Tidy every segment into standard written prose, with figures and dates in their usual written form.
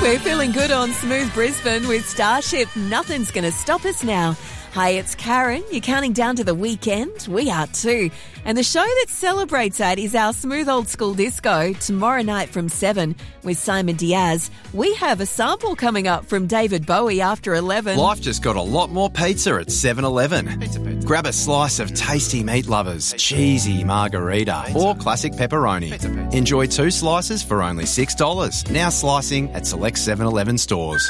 We're feeling good on Smooth Brisbane with Starship. Nothing's going to stop us now. Hi, it's Karen. You're counting down to the weekend? We are too. And the show that celebrates that is our Smooth Old School Disco tomorrow night from 7 with Simon Diaz. We have a sample coming up from David Bowie after 11. Life just got a lot more pizza at 7-Eleven. Pizza. Grab a slice of tasty meat lovers, cheesy margarita or classic pepperoni. Pizza. Enjoy 2 slices for only $6. Now slicing at select 7-Eleven stores.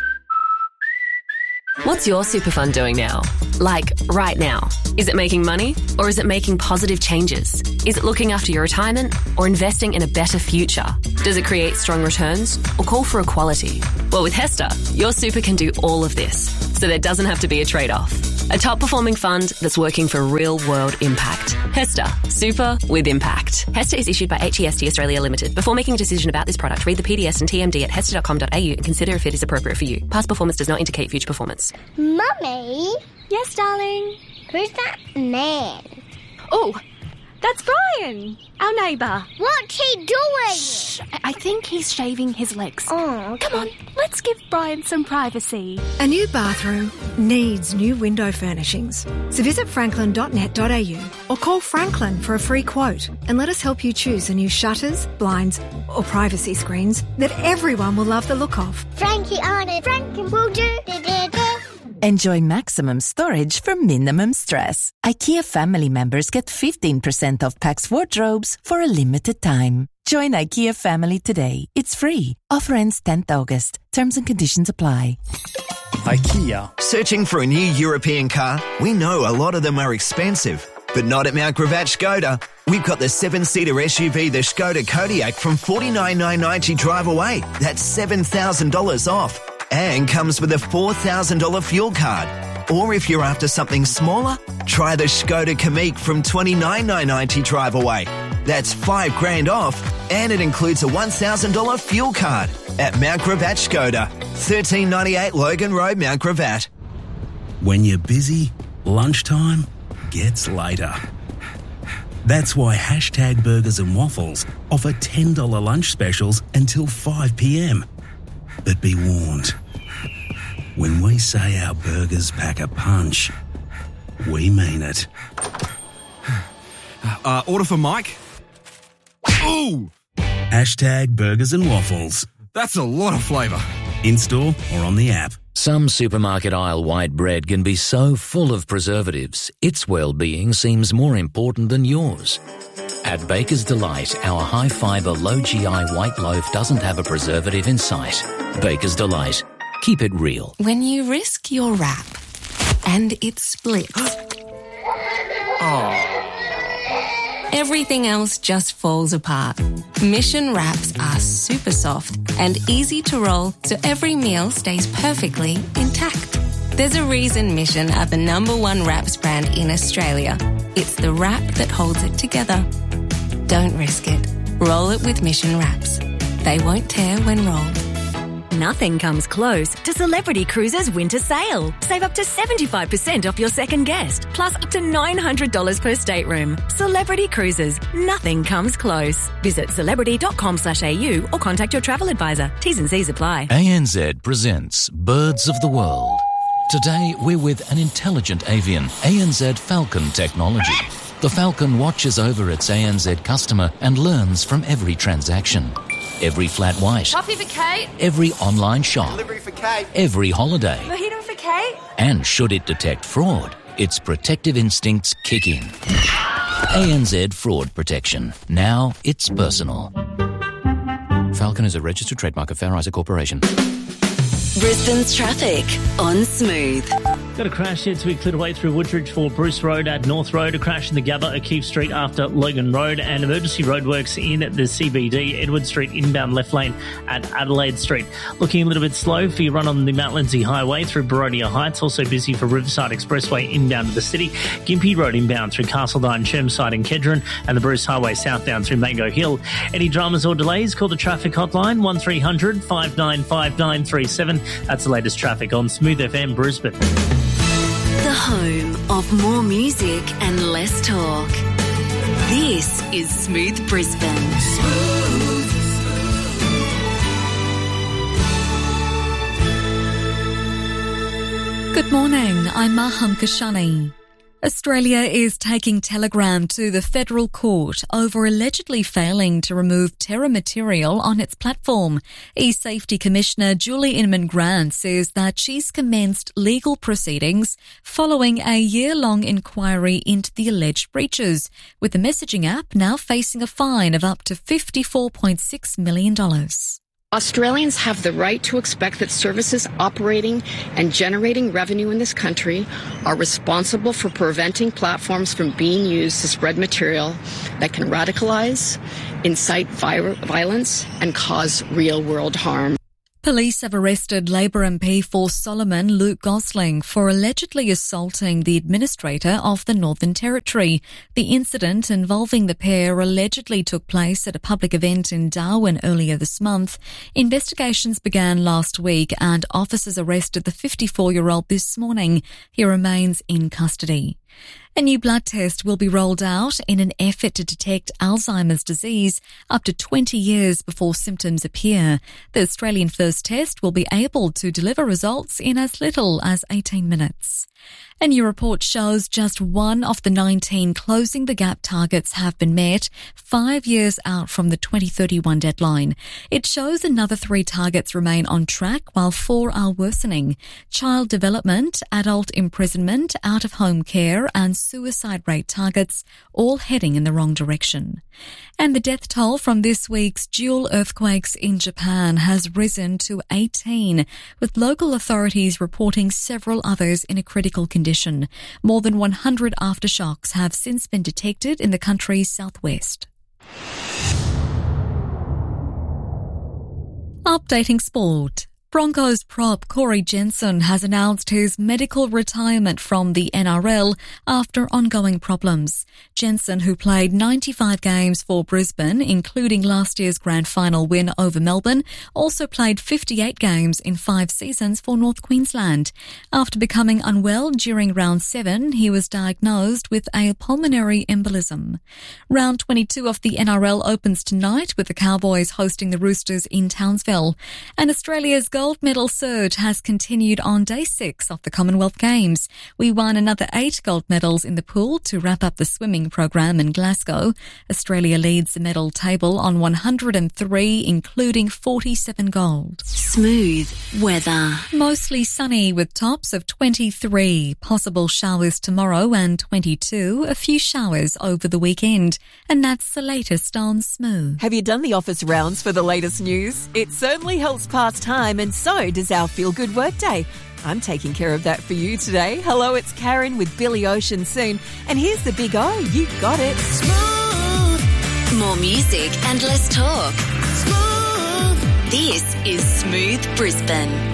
What's your super fund doing now? Like, right now? Is it making money or is it making positive changes? Is it looking after your retirement or investing in a better future? Does it create strong returns or call for equality? Well, with HESTA, your super can do all of this, so there doesn't have to be a trade-off. A top-performing fund that's working for real-world impact. HESTA, super with impact. HESTA is issued by HEST Australia Limited. Before making a decision about this product, read the PDS and TMD at hesta.com.au and consider if it is appropriate for you. Past performance does not indicate future performance. Mummy? Yes, darling? Who's that man? Oh, that's Brian, our neighbour. What's he doing? Shh, I think he's shaving his legs. Oh, Come on, let's give Brian some privacy. A new bathroom needs new window furnishings. So visit franklin.net.au or call Franklin for a free quote and let us help you choose the new shutters, blinds or privacy screens that everyone will love the look of. Frankie on it. Frankie will do. Enjoy maximum storage for minimum stress. IKEA family members get 15% off Pax wardrobes for a limited time. Join IKEA family today. It's free. Offer ends 10th August. Terms and conditions apply. IKEA. Searching for a new European car? We know a lot of them are expensive, but not at Mount Gravatt Skoda. We've got the 7-seater SUV, the Skoda Kodiaq, from $49,990 drive away. That's $7,000 off. And comes with a $4,000 fuel card. Or if you're after something smaller, try the Skoda Kamiq from $29,990 drive away. That's $5,000 off, and it includes a $1,000 fuel card at Mount Gravatt Skoda, 1398 Logan Road, Mount Gravatt. When you're busy, lunchtime gets later. That's why Hashtag Burgers and Waffles offer $10 lunch specials until 5 p.m. But be warned, when we say our burgers pack a punch, we mean it. Order for Mike? Ooh! Hashtag Burgers and Waffles. That's a lot of flavour. In-store or on the app. Some supermarket aisle white bread can be so full of preservatives, its well-being seems more important than yours. At Baker's Delight, our high-fibre, low-GI white loaf doesn't have a preservative in sight. Baker's Delight. Keep it real. When you risk your wrap and it splits, everything else just falls apart. Mission wraps are super soft and easy to roll, so every meal stays perfectly intact. There's a reason Mission are the #1 wraps brand in Australia. It's the wrap that holds it together. Don't risk it. Roll it with Mission wraps. They won't tear when rolled. Nothing comes close to Celebrity Cruises' winter sale. Save up to 75% off your second guest, plus up to $900 per stateroom. Celebrity Cruises. Nothing comes close. Visit celebrity.com/au or contact your travel advisor. T's and C's apply. ANZ presents Birds of the World. Today, we're with an intelligent avian, ANZ Falcon Technology. The Falcon watches over its ANZ customer and learns from every transaction. Every flat white. Coffee for Kate. Every online shop. Delivery for Kate. Every holiday. Mojito for Kate. And should it detect fraud, its protective instincts kick in. ANZ Fraud Protection. Now it's personal. Falcon is a registered trademark of Fair Isaac Corporation. Brisbane's traffic on Smooth. Got a crash here to be cleared away through Woodridge for Bruce Road at North Road, a crash in the Gabba, O'Keefe Street after Logan Road, and emergency roadworks in the CBD, Edward Street inbound left lane at Adelaide Street. Looking a little bit slow for your run on the Mount Lindsay Highway through Baronia Heights, also busy for Riverside Expressway inbound to the city, Gympie Road inbound through Castledine, Chermside and Kedron, and the Bruce Highway southbound through Mango Hill. Any dramas or delays, call the traffic hotline 1300 595937. That's the latest traffic on Smooth FM Brisbane. The home of more music and less talk. This is Smooth Brisbane. Good morning, I'm Maham Kashani. Australia is taking Telegram to the federal court over allegedly failing to remove terror material on its platform. eSafety Commissioner Julie Inman-Grant says that she's commenced legal proceedings following a year-long inquiry into the alleged breaches, with the messaging app now facing a fine of up to $54.6 million. Australians have the right to expect that services operating and generating revenue in this country are responsible for preventing platforms from being used to spread material that can radicalize, incite violence, and cause real-world harm. Police have arrested Labor MP for Solomon, Luke Gosling, for allegedly assaulting the administrator of the Northern Territory. The incident involving the pair allegedly took place at a public event in Darwin earlier this month. Investigations began last week and officers arrested the 54-year-old this morning. He remains in custody. A new blood test will be rolled out in an effort to detect Alzheimer's disease up to 20 years before symptoms appear. The Australian First test will be able to deliver results in as little as 18 minutes. A new report shows just one of the 19 Closing the Gap targets have been met 5 years out from the 2031 deadline. It shows another 3 targets remain on track while 4 are worsening. Child development, adult imprisonment, out-of-home care and suicide rate targets all heading in the wrong direction. And the death toll from this week's dual earthquakes in Japan has risen to 18, with local authorities reporting several others in a critical condition. More than 100 aftershocks have since been detected in the country's southwest. Updating sport. Broncos prop Corey Jensen has announced his medical retirement from the NRL after ongoing problems. Jensen, who played 95 games for Brisbane, including last year's grand final win over Melbourne, also played 58 games in 5 seasons for North Queensland. After becoming unwell during round 7, he was diagnosed with a pulmonary embolism. Round 22 of the NRL opens tonight with the Cowboys hosting the Roosters in Townsville. And Australia's gold medal surge has continued on day 6 of the Commonwealth Games. We won another 8 gold medals in the pool to wrap up the swimming program in Glasgow. Australia leads the medal table on 103, including 47 gold. Smooth weather. Mostly sunny with tops of 23. Possible showers tomorrow and 22. A few showers over the weekend. And that's the latest on Smooth. Have you done the office rounds for the latest news? It certainly helps pass time, and so does our Feel Good Workday. I'm taking care of that for you today. Hello, it's Karen with Billy Ocean soon. And here's the big O. You got it. Smooth. More music and less talk. Smooth. This is Smooth Brisbane.